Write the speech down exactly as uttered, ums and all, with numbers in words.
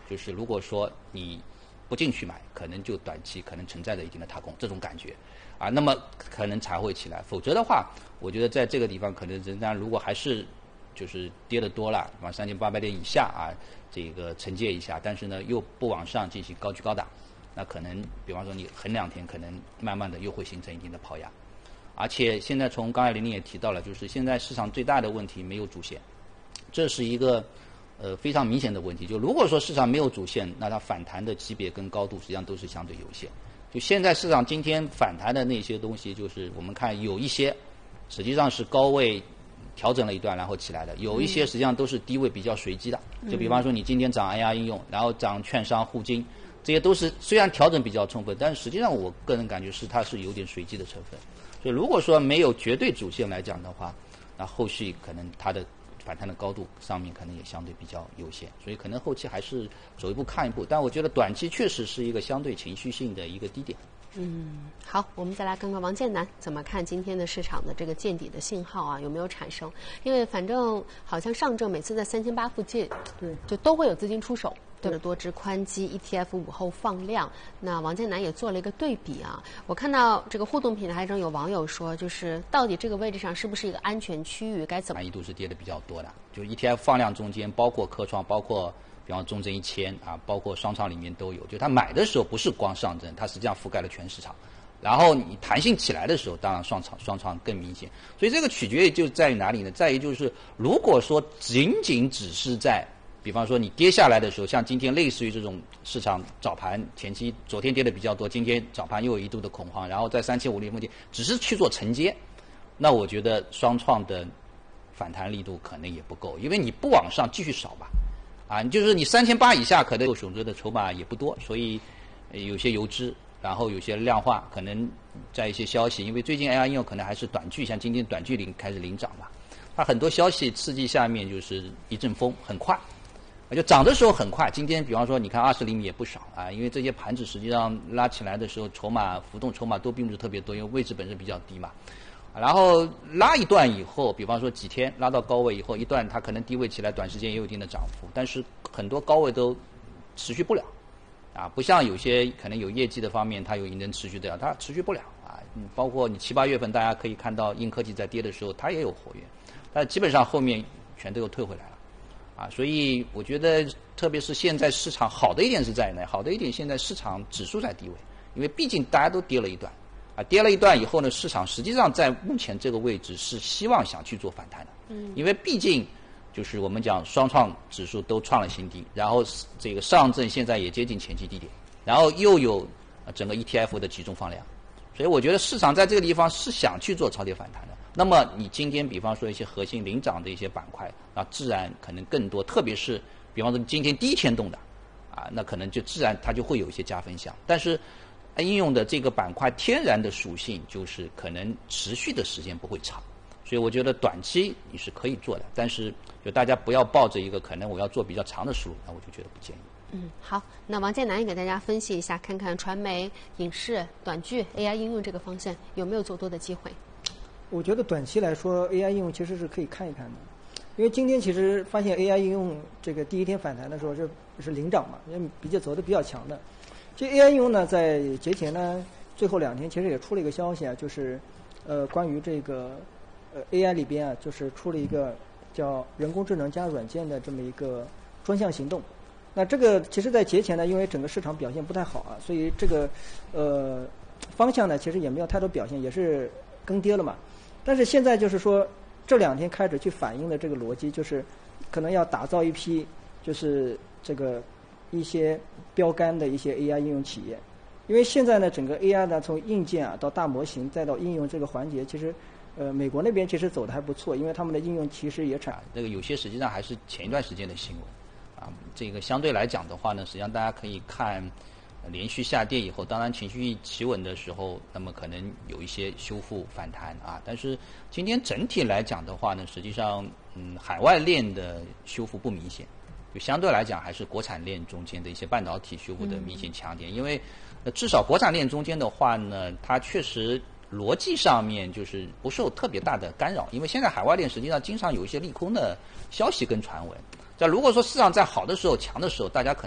就是如果说你不进去买，可能就短期可能存在着一定的踏空这种感觉，啊，那么可能才会起来。否则的话，我觉得在这个地方可能仍然如果还是就是跌得多了，往三千八百点以下啊，这个承接一下，但是呢又不往上进行高居高打，那可能比方说你横两天，可能慢慢的又会形成一定的抛压。而且现在从刚才玲玲也提到了，就是现在市场最大的问题没有主线，这是一个呃非常明显的问题。就如果说市场没有主线，那它反弹的级别跟高度实际上都是相对有限。就现在市场今天反弹的那些东西，就是我们看有一些实际上是高位调整了一段然后起来的，有一些实际上都是低位比较随机的。就比方说你今天涨 A I 应用，然后涨券商、互金，这些都是虽然调整比较充分，但是实际上我个人感觉是它是有点随机的成分。所以如果说没有绝对主线来讲的话，那后续可能它的反弹的高度上面可能也相对比较有限，所以可能后期还是走一步看一步。但我觉得短期确实是一个相对情绪性的一个低点。 嗯，好，我们再来看看王建南怎么看今天的市场的这个见底的信号啊，有没有产生？因为反正好像上证每次在三千八附近， 对， 就都会有资金出手。对着多只宽基 E T F 午后放量，那王建南也做了一个对比啊。我看到这个互动平台上有网友说，就是到底这个位置上是不是一个安全区域？该怎么？ 一度是跌的比较多的，就 E T F 放量中间，包括科创，包括比方中证一千啊，包括双创里面都有。就它买的时候不是光上证，它实际上覆盖了全市场。然后你弹性起来的时候，当然双创双创更明显。所以这个取决就在于哪里呢？在于就是如果说仅仅只是在比方说你跌下来的时候，像今天类似于这种市场早盘前期昨天跌的比较多，今天早盘又有一度的恐慌，然后在三千五零附近只是去做承接，那我觉得双创的反弹力度可能也不够，因为你不往上继续扫吧，啊，就是你三千八以下可能有选择的筹码也不多，所以有些游资，然后有些量化，可能在一些消息，因为最近 A I 应用可能还是短剧，像今天短剧领开始领涨吧，它很多消息刺激下面就是一阵风很快。就涨的时候很快，今天比方说你看二十厘米也不少啊，因为这些盘子实际上拉起来的时候，筹码浮动筹码都并不是特别多，因为位置本身比较低嘛。然后拉一段以后，比方说几天拉到高位以后，一段它可能低位起来，短时间也有一定的涨幅，但是很多高位都持续不了，啊，不像有些可能有业绩的方面，它有能持续的，它持续不了啊。包括你七八月份大家可以看到硬科技在跌的时候，它也有活跃，但基本上后面全都又退回来了。啊，所以我觉得，特别是现在市场好的一点是在哪？好的一点，现在市场指数在低位，因为毕竟大家都跌了一段，啊，跌了一段以后呢，市场实际上在目前这个位置是希望想去做反弹的，嗯，因为毕竟就是我们讲双创指数都创了新低，然后这个上证现在也接近前期低点，然后又有整个 E T F 的集中放量，所以我觉得市场在这个地方是想去做超跌反弹的。那么你今天比方说一些核心领涨的一些板块啊，自然可能更多，特别是比方说今天第一天动的啊，那可能就自然它就会有一些加分项。但是应用的这个板块天然的属性就是可能持续的时间不会长，所以我觉得短期你是可以做的，但是就大家不要抱着一个可能我要做比较长的思路，那我就觉得不建议。 嗯，好，那王建南也给大家分析一下，看看传媒、影视、短剧、A I 应用这个方向有没有做多的机会。 我觉得短期来说 A I 应用其实是可以看一看的，因为今天其实发现 A I 应用这个第一天反弹的时候是是领涨嘛，因为比较走的比较强的。这 A I 应用呢，在节前呢最后两天其实也出了一个消息啊，就是呃关于这个呃 A I 里边啊，就是出了一个叫人工智能加软件的这么一个专项行动。那这个其实在节前呢，因为整个市场表现不太好啊，所以这个呃方向呢其实也没有太多表现，也是更跌了嘛。但是现在就是说，这两天开始去反映的这个逻辑，就是可能要打造一批，就是这个一些标杆的一些 A I 应用企业，因为现在呢，整个 A I 呢，从硬件啊到大模型再到应用这个环节，其实呃美国那边其实走的还不错，因为他们的应用其实也产。 这个有些实际上还是前一段时间的新闻啊，这个相对来讲的话呢，实际上大家可以看。连续下跌以后，当然情绪企稳的时候，那么可能有一些修复反弹啊。但是今天整体来讲的话呢，实际上嗯，海外链的修复不明显，就相对来讲还是国产链中间的一些半导体修复的明显强点。因为呃，至少国产链中间的话呢，它确实逻辑上面就是不受特别大的干扰。因为现在海外链实际上经常有一些利空的消息跟传闻。在如果说市场在好的时候、强的时候，大家可能